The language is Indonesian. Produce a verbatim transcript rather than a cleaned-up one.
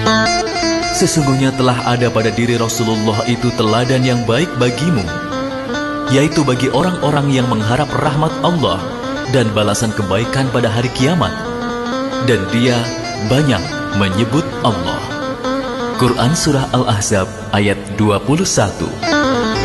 Sesungguhnya telah ada pada diri Rasulullah itu teladan yang baik bagimu, yaitu bagi orang-orang yang mengharap rahmat Allah dan balasan kebaikan pada hari kiamat. Dan dia banyak menyebut Allah. Quran Surah Al-Ahzab ayat dua puluh satu.